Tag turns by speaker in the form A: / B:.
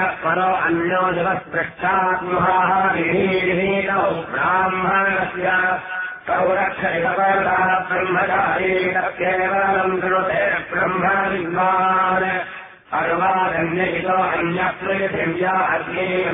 A: परो अन्यो जलस्पृष्टात्महारीहीनौ ब्राह्मणस्य सौरक्षैवला ब्रह्मचारी केवलम् कृते ब्रह्मविद्वान् अर्वादन्यहितो अन्यपृथिव्या अग्ने